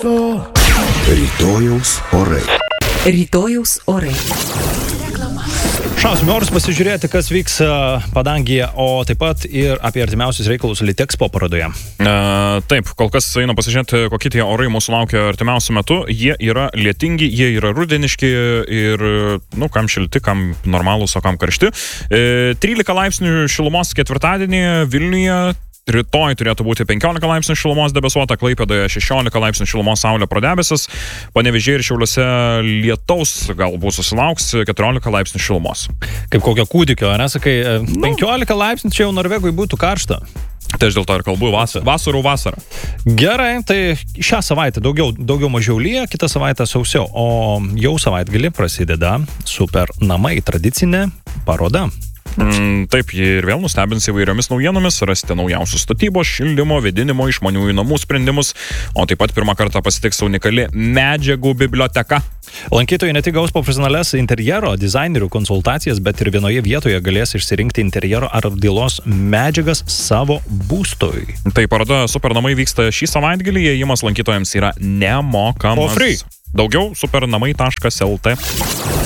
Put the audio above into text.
Rytojaus orai. Rytojaus orai. Šausim orus pasižiūrėti, kas vyks padangėje, o taip pat ir apie artimiausius reikalus Litexpo parodoje. Taip, kol kas eina pasižiūrėti, kokie tie orai mūsų laukia artimiausiu metu. Jie yra lietingi, jie yra rudeniški ir, kam šilti, kam normalūs, o kam karšti. 13 laipsnių šilumos ketvirtadienį Vilniuje. Rytoj turėtų būti 15 laipsnių šilumos debesuota, Klaipėdoje 16 laipsnių šilumos saulė pro debesis, Panevėžyje ir Šiauliuose lietaus galbūt susilauks 14 laipsnių šilumos. Kaip kokio kūdikio, ar nesakai, 15 laipsnių čia jau Norvegui būtų karšta. Tai aš dėl to ir kalbu vasarą. Gerai, tai šią savaitę daugiau mažiau lyja, kitą savaitę sausiau, o jau savaitgalį prasideda super namai, tradicinė paroda. Taip, jie ir vėl nustebins įvairiomis naujienomis, rasite naujausius statybos, šildymo, vėdinimo, išmaniųjų namų sprendimus, o taip pat pirmą kartą pasitiks unikali medžiagų biblioteka. Lankytojai ne tik gaus profesionalias interjero dizainerių konsultacijas, bet ir vienoje vietoje galės išsirinkti interjero ar apdailos medžiagas savo būstui. Tai paroda Super namai vyksta šį savaitgalį, įėjimas lankytojams yra nemokamas. O free. Daugiau supernamai.lt.